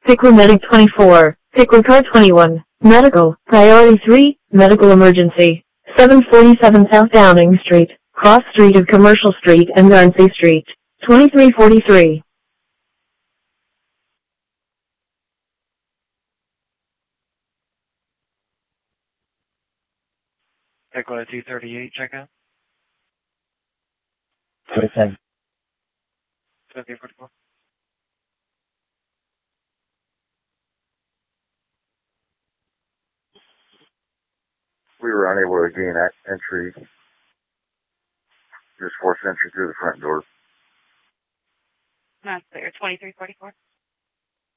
Pickler Medic 24, Pickler Car 21, Medical, Priority 3, Medical Emergency, 747 South Downing Street, Cross Street of Commercial Street and Garnsey Street, 2343. Pickler 238, check out. Okay. Okay, 44. We were unable to gain entry. Just forced entry through the front door. That's clear. 2344.